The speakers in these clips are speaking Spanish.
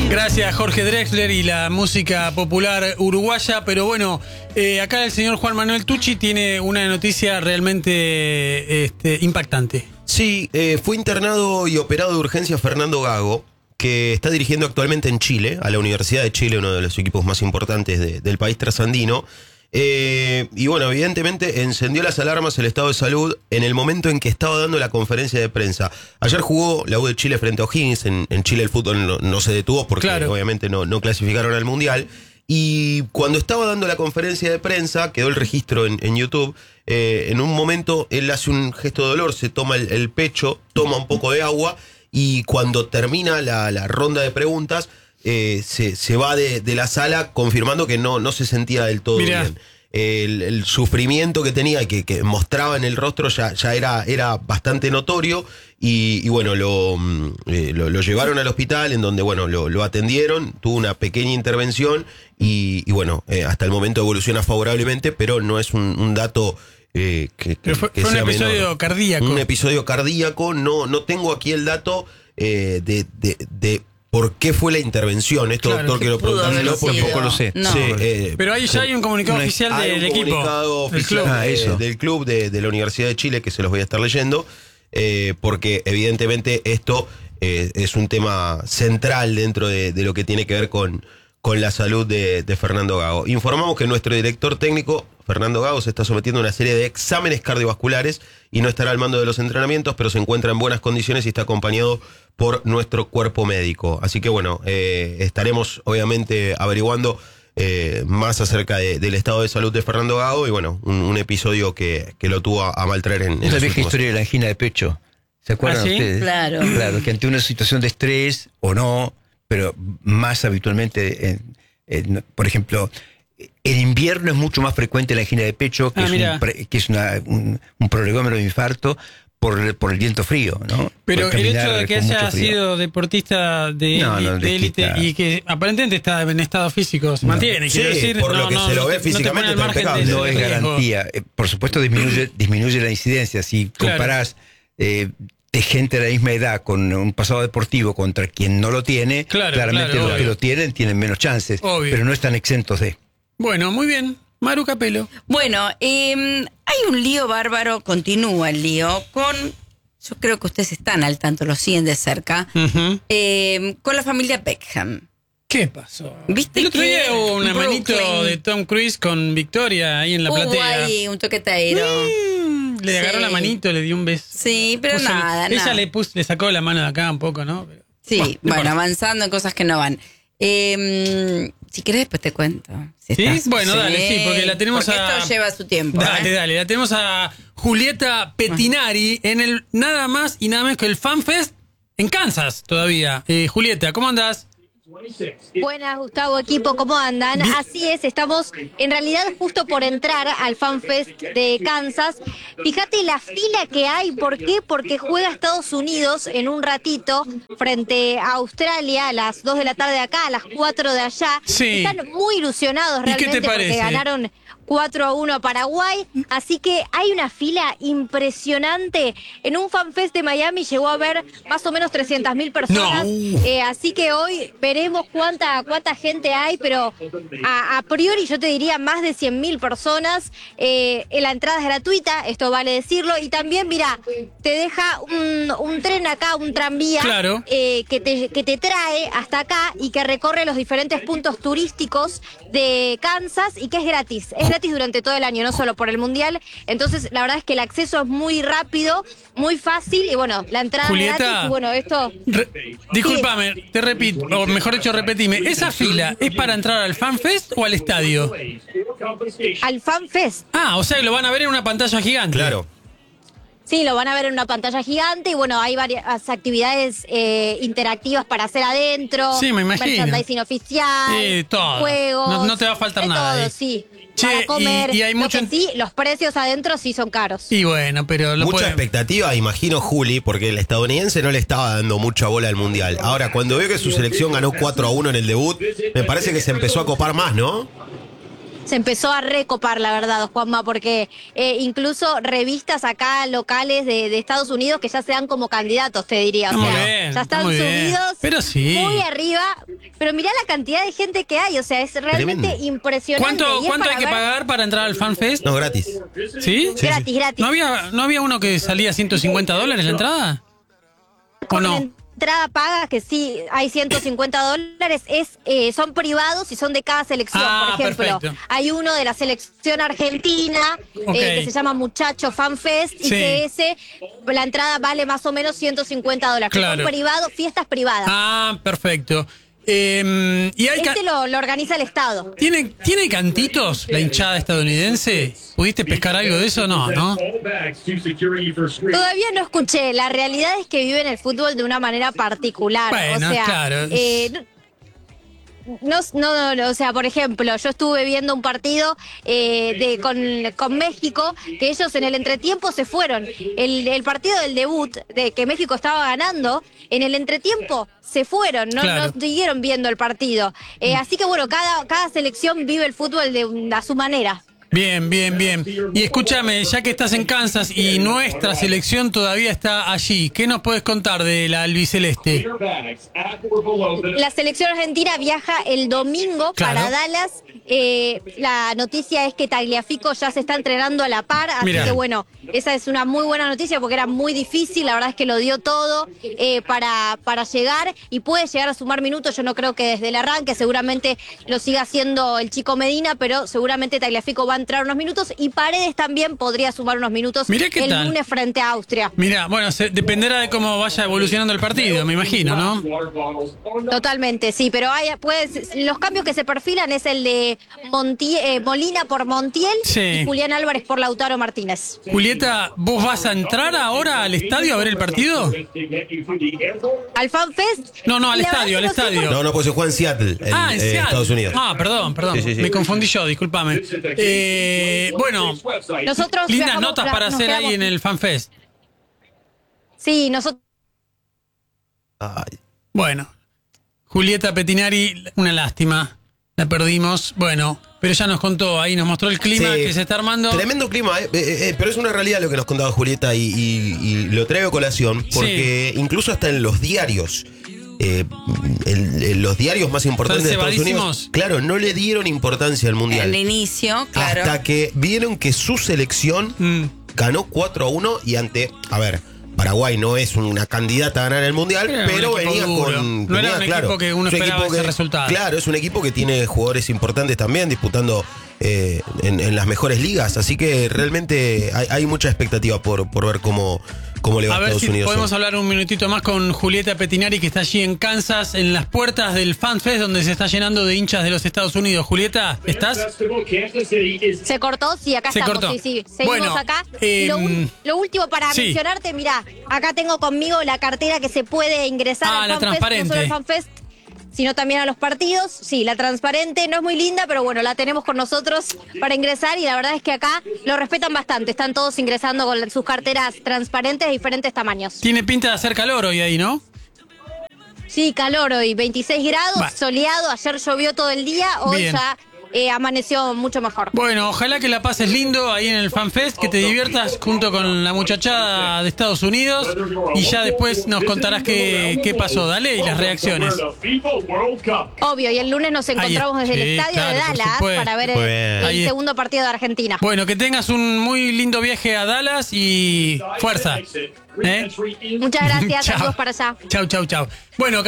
Gracias, Jorge Drexler y la música popular uruguaya. Pero bueno, acá el señor Juan Manuel Tucci tiene una noticia realmente impactante. Sí, fue internado y operado de urgencia Fernando Gago, que está dirigiendo actualmente en Chile, a la Universidad de Chile, uno de los equipos más importantes del país trasandino. Y bueno, evidentemente encendió las alarmas el estado de salud en el momento en que estaba dando la conferencia de prensa. Ayer jugó la U de Chile frente a O'Higgins. En Chile el fútbol no se detuvo porque obviamente no clasificaron al Mundial. Y cuando estaba dando la conferencia de prensa, quedó el registro en YouTube, en un momento él hace un gesto de dolor, se toma el pecho, toma un poco de agua y cuando termina la ronda de preguntas, se va de la sala confirmando que no se sentía del todo bien. El sufrimiento que tenía y que mostraba en el rostro ya era bastante notorio y bueno, lo llevaron al hospital en donde bueno lo atendieron, tuvo una pequeña intervención y bueno, hasta el momento evoluciona favorablemente, pero no es un dato que fue un episodio menor. Cardíaco. Un episodio cardíaco, no tengo aquí el dato de ¿por qué fue la intervención? Esto, claro, doctor, quiero preguntárselo porque tampoco lo sé. No. Sí, pero ahí ya hay un comunicado oficial del equipo. Comunicado oficial del club de la Universidad de Chile, que se los voy a estar leyendo, porque evidentemente esto es un tema central dentro de lo que tiene que ver con la salud de Fernando Gago. Informamos que nuestro director técnico, Fernando Gago, se está sometiendo a una serie de exámenes cardiovasculares y no estará al mando de los entrenamientos, pero se encuentra en buenas condiciones y está acompañado por nuestro cuerpo médico. Así que bueno, estaremos obviamente averiguando más acerca del estado de salud de Fernando Gago y bueno, un episodio que lo tuvo a maltraer en la vieja historia de la angina de pecho. ¿Se acuerdan ustedes? Claro. Claro, que ante una situación de estrés o no, pero más habitualmente, por ejemplo, en invierno es mucho más frecuente la angina de pecho, que es un prolegómeno de infarto por el viento frío, ¿no? Pero el hecho de que haya sido deportista de élite y que aparentemente está en estado físico, se mantiene, quiero decir, por lo que se lo ve físicamente está impecable. No es garantía. Por supuesto disminuye la incidencia. Si comparás de gente de la misma edad con un pasado deportivo contra quien no lo tiene, claramente los que lo tienen menos chances, pero no están exentos de. Bueno, muy bien. Maru Capelo. Bueno, hay un lío bárbaro, continúa el lío, yo creo que ustedes están al tanto, lo siguen de cerca, con la familia Beckham. ¿Qué pasó? ¿Viste el otro día hubo una manito Brooklyn de Tom Cruise con Victoria ahí en la platea. Hubo ahí un toquetero. Le agarró la manito, le dio un beso. Sí, pero nada. Ella le sacó la mano de acá un poco, ¿no? Pero, sí, bueno, avanzando en cosas que no van. Si querés después te cuento. ¿Sí? Bueno, dale, porque la tenemos porque esto lleva su tiempo. Dale, la tenemos a Julieta Pettinari en el nada más y nada menos que el FanFest en Kansas todavía. Julieta, ¿cómo andás? Buenas, Gustavo, equipo, ¿cómo andan? Así es, estamos en realidad justo por entrar al FanFest de Kansas. Fíjate la fila que hay, ¿por qué? Porque juega Estados Unidos en un ratito frente a Australia a las 2 de la tarde de acá, a las 4 de allá. Sí. Están muy ilusionados realmente porque ganaron 4-1 a Paraguay, así que hay una fila impresionante. En un FanFest de Miami llegó a haber más o menos 300.000 personas, así que hoy veremos cuánta gente hay, pero a priori yo te diría más de 100.000 personas. La entrada es gratuita, esto vale decirlo, y también, mira, te deja un tren acá, un tranvía, que te trae hasta acá y que recorre los diferentes puntos turísticos de Kansas y que es gratis durante todo el año, no solo por el Mundial. Entonces, la verdad es que el acceso es muy rápido, muy fácil, y bueno, la entrada es gratis, y bueno, esto... Discúlpame, te repito, o mejor dicho, repetime, ¿esa fila es para entrar al FanFest o al estadio? Al FanFest. O sea que lo van a ver en una pantalla gigante. Claro. Sí, lo van a ver en una pantalla gigante y bueno, hay varias actividades interactivas para hacer adentro. Sí, me imagino. Merchandising oficial, todo. Juegos. No te va a faltar nada. Todo, sí. Para comer. Y hay mucho... sí, los precios adentro sí son caros. Y bueno, pero... Mucha expectativa, imagino, Juli, porque el estadounidense no le estaba dando mucha bola al Mundial. Ahora, cuando veo que su selección ganó 4-1 en el debut, me parece que se empezó a copar más, ¿no? se empezó a recopar, la verdad, Juanma, porque incluso revistas acá locales de Estados Unidos que ya se dan como candidatos, te diría. O sea, ya están subidos pero sí, muy arriba. Pero mirá la cantidad de gente que hay, o sea, es realmente impresionante. ¿Cuánto hay que pagar para entrar al FanFest? No, gratis. ¿Sí? Gratis. ¿No había uno que salía $150 la entrada? ¿O no? Entrada paga, que sí, hay $150, son privados y son de cada selección. Por ejemplo, perfecto. Hay uno de la selección argentina que se llama Muchacho Fan Fest y que la entrada vale más o menos $150. Claro. Son privados, fiestas privadas. Ah, perfecto. Y hay lo organiza el Estado. ¿Tiene cantitos la hinchada estadounidense? ¿Pudiste pescar algo de eso? No. Todavía no escuché. La realidad es que viven el fútbol de una manera particular. Bueno, o sea, claro. O sea, por ejemplo, yo estuve viendo un partido con México, que ellos en el entretiempo se fueron. El partido del debut, de que México estaba ganando, en el entretiempo se fueron, no siguieron viendo el partido. Así que bueno, cada selección vive el fútbol a su manera. Bien. Y escúchame, ya que estás en Kansas y nuestra selección todavía está allí, ¿qué nos puedes contar de la albiceleste? La selección argentina viaja el domingo para Dallas. La noticia es que Tagliafico ya se está entrenando a la par, así que bueno, esa es una muy buena noticia porque era muy difícil, la verdad es que lo dio todo para llegar y puede llegar a sumar minutos. Yo no creo que desde el arranque, seguramente lo siga haciendo el chico Medina, pero seguramente Tagliafico va a entrar unos minutos y Paredes también podría sumar unos minutos el lunes frente a Austria. Mira, bueno, dependerá de cómo vaya evolucionando el partido, me imagino, ¿no? Totalmente, sí, pero los cambios que se perfilan es el de Molina por Montiel y Julián Álvarez por Lautaro Martínez. Julieta, ¿vos vas a entrar ahora al estadio a ver el partido? ¿Al FanFest? No, al estadio. No, pues se juega en Seattle, en Estados Unidos. Perdón. Sí. Me confundí yo, discúlpame. Bueno, nosotros lindas notas para hacer ahí en el FanFest. Sí, nosotros. Bueno, Julieta Pettinari, una lástima, la perdimos. Bueno, pero ya nos contó, ahí nos mostró el clima que se está armando. Tremendo clima, pero es una realidad lo que nos contaba Julieta y lo traigo a colación porque incluso hasta en los diarios. Los diarios más importantes de Estados Unidos, claro, no le dieron importancia al Mundial. Al inicio, claro. Hasta que vieron que su selección ganó 4-1 y Paraguay no es una candidata a ganar el Mundial, pero venía con... No era un equipo que uno esperaba ese resultado. Claro, es un equipo que tiene jugadores importantes también disputando en las mejores ligas, así que realmente hay mucha expectativa por ver cómo le va a Estados Unidos. A ver si podemos hablar un minutito más con Julieta Pettinari, que está allí en Kansas, en las puertas del FanFest, donde se está llenando de hinchas de los Estados Unidos. Julieta, ¿estás? ¿Se cortó? Sí, acá estamos. Cortó. Sí, seguimos acá. Lo último para mencionarte, mirá, acá tengo conmigo la cartera que se puede ingresar al la FanFest, transparente. no solo al FanFest, sino también a los partidos. Sí, la transparente no es muy linda, pero bueno, la tenemos con nosotros para ingresar y la verdad es que acá lo respetan bastante. Están todos ingresando con sus carteras transparentes de diferentes tamaños. Tiene pinta de hacer calor hoy ahí, ¿no? Sí, calor hoy, 26 grados, soleado. Ayer llovió todo el día, hoy ya amaneció mucho mejor. Bueno, ojalá que la pases lindo ahí en el FanFest, que te diviertas junto con la muchachada de Estados Unidos y ya después nos contarás qué pasó. Dale, y las reacciones. Obvio, y el lunes nos encontramos desde el estadio de Dallas para ver el segundo partido de Argentina. Bueno, que tengas un muy lindo viaje a Dallas y fuerza. Muchas gracias, saludos para allá. Chau. Bueno,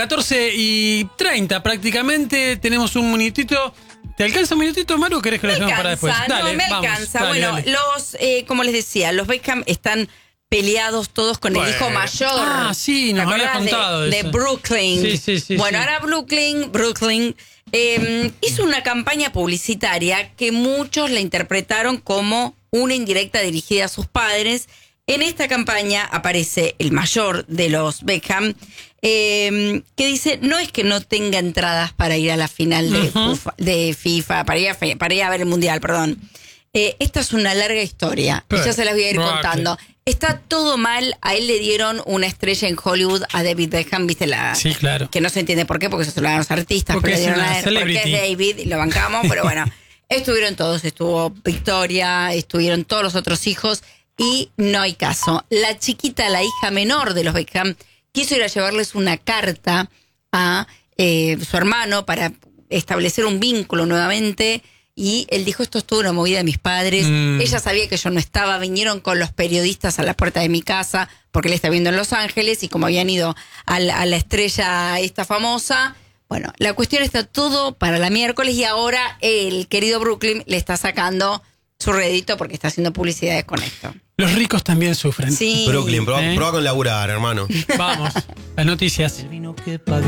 14:30 prácticamente, tenemos un minutito. ¿Te alcanza un minutito, Maru, o querés que lo dejemos para después? Dale, me alcanza. Dale. Como les decía, los Beckham están peleados todos con el hijo mayor. Ah, sí, nos habías contado de Brooklyn. Sí. Bueno, ahora Brooklyn hizo una campaña publicitaria que muchos la interpretaron como una indirecta dirigida a sus padres. En esta campaña aparece el mayor de los Beckham, que dice, no es que no tenga entradas para ir a la final de FIFA, para ir a ver el Mundial, perdón. Esta es una larga historia, y ya se las voy a ir contando. Está todo mal, a él le dieron una estrella en Hollywood, a David Beckham, ¿viste? Sí, claro. Que no se entiende por qué, porque eso se lo dan los artistas, porque pero le dieron porque es David y lo bancamos, pero bueno. Estuvieron todos, estuvo Victoria, estuvieron todos los otros hijos y no hay caso. La chiquita, la hija menor de los Beckham, quiso ir a llevarles una carta a su hermano para establecer un vínculo nuevamente. Y él dijo, esto es toda una movida de mis padres. Ella sabía que yo no estaba. Vinieron con los periodistas a la puerta de mi casa porque él está viendo en Los Ángeles. Y como habían ido a la estrella esta famosa. Bueno, la cuestión está todo para la miércoles. Y ahora el querido Brooklyn le está sacando su rédito porque está haciendo publicidades con esto. Los ricos también sufren. Sí. Brooklyn, probá con laburar, hermano. Vamos, las noticias.